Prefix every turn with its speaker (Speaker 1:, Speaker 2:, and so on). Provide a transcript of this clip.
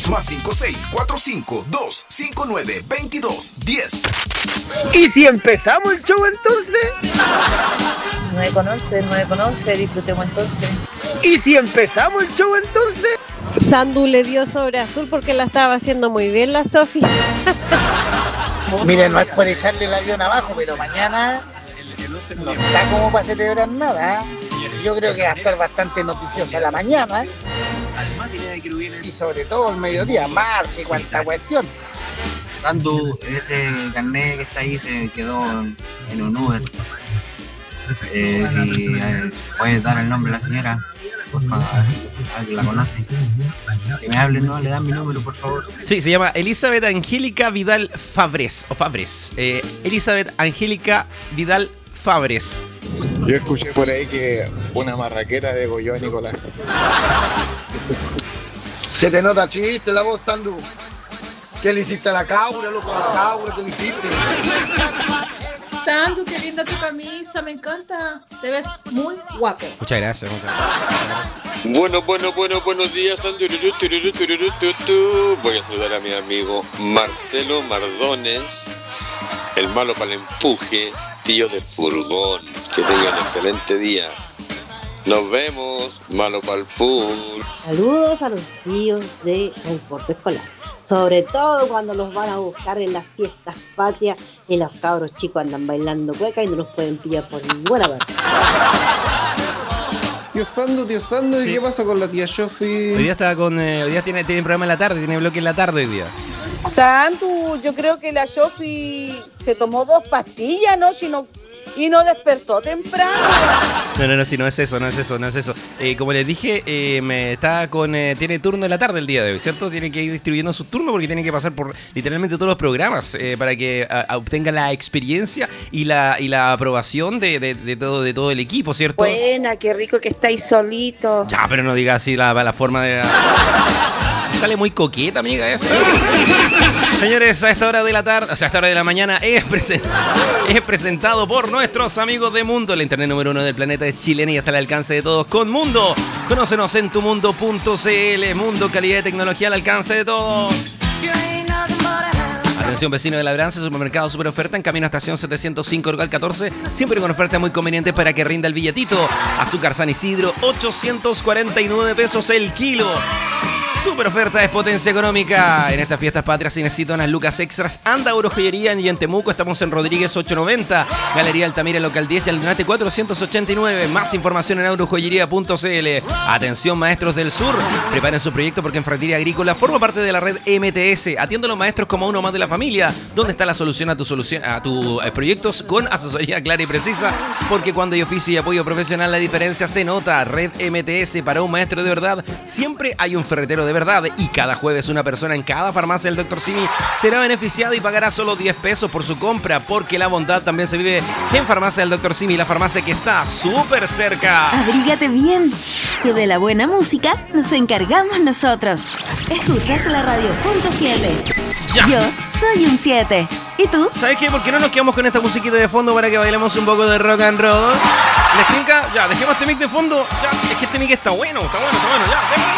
Speaker 1: Más 5645-259-2210.
Speaker 2: ¿Y si empezamos el show entonces?
Speaker 3: 9:11, disfrutemos entonces.
Speaker 2: ¿Y si empezamos el show entonces?
Speaker 4: Sandu le dio sobre azul porque la estaba haciendo muy bien la Sofi.
Speaker 5: Miren, no es por echarle el avión abajo, pero mañana no está como para celebrar nada. Yo creo que va a estar bastante noticiosa la mañana. Y sobre todo el mediodía, marcha y cuanta cuestión.
Speaker 6: Sandu, ese carnet que está ahí se quedó en un Uber. Si puedes dar el nombre a la señora, por favor, si alguien la conoce. Que me hablen, ¿no? Le dan mi número, por favor.
Speaker 7: Sí, se llama Elizabeth Angélica Vidal Fabres, o Fabres. Elizabeth Angélica Vidal Fabres.
Speaker 8: Yo escuché por ahí que una marraqueta degolló a Nicolás.
Speaker 2: Se te nota chiste la voz, Sandu. ¿Qué le hiciste a la cabra, loco? A la cabra, ¿qué le hiciste?
Speaker 9: Sandu, qué linda tu camisa, me encanta. Te ves muy guapo.
Speaker 7: Muchas gracias.
Speaker 10: Buenos días, Sandu. Voy a saludar a mi amigo Marcelo Mardones, el malo para el empuje, tío de furgón. Que tengan un excelente día. Nos vemos, malo para el pool.
Speaker 11: Saludos a los tíos de transporte escolar, sobre todo cuando los van a buscar en las fiestas patrias y los cabros chicos andan bailando cueca y no los pueden pillar por ninguna parte.
Speaker 12: Tío Sandu, ¿y sí? ¿Qué pasó con la tía Sofi?
Speaker 7: Hoy día tiene programa en la tarde, tiene bloque en la tarde hoy día.
Speaker 13: Sandu, yo creo que la Sofi se tomó 2 pastillas, ¿no? Y no despertó temprano.
Speaker 7: No, si no es eso. Como les dije, tiene turno en la tarde el día de hoy, ¿cierto? Tiene que ir distribuyendo sus turnos porque tiene que pasar por literalmente todos los programas para que obtenga la experiencia y la aprobación de todo el equipo, ¿cierto?
Speaker 13: Buena, qué rico que estáis solitos.
Speaker 7: Ya, pero no diga así la forma de... Sale muy coqueta, amiga, esa. Señores, a esta hora de la tarde, o sea, a esta hora de la mañana es presentado por nuestros amigos de Mundo, la internet número 1 del planeta es chilena y está al alcance de todos con Mundo. Conócenos en tumundo.cl. Mundo, calidad de tecnología al alcance de todos. Atención, vecino de Labranza, supermercado super oferta en camino a estación 705 Orgal 14, siempre con ofertas muy convenientes para que rinda el billetito. Azúcar San Isidro, 849 pesos el kilo. Super oferta es potencia económica. En estas fiestas patrias, si necesito unas lucas extras, anda a Eurojoyería y en Temuco. Estamos en Rodríguez 890, Galería Altamira, local 10 y Aldunate 489. Más información en eurojoyería.cl. Atención, maestros del sur, preparen su proyecto porque en Ferretería Agrícola forma parte de la red MTS. Atiende a los maestros como uno más de la familia. ¿Dónde está la solución a tus proyectos? Con asesoría clara y precisa, porque cuando hay oficio y apoyo profesional la diferencia se nota. Red MTS, para un maestro de verdad siempre hay un ferretero de verdad, y cada jueves una persona en cada farmacia del Dr. Simi será beneficiada y pagará solo 10 pesos por su compra, porque la bondad también se vive en Farmacia del Dr. Simi, la farmacia que está súper cerca.
Speaker 14: Abrígate bien, que de la buena música nos encargamos nosotros. Escuchas la radio.7. Yo soy un 7. ¿Y tú?
Speaker 7: ¿Sabes qué? ¿Por qué no nos quedamos con esta musiquita de fondo para que bailemos un poco de rock and roll? ¿Les tinca? Ya, dejemos este mic de fondo. Ya, es que este mic está bueno, ya.